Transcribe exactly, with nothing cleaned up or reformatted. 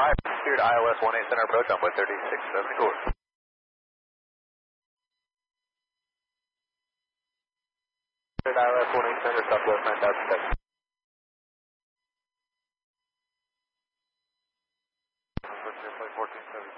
five, cleared I L S one eight center approach on one thirty-six seventy-four. Cleared I L S one eight center, southwest nine thousand seven. fourteen seventy.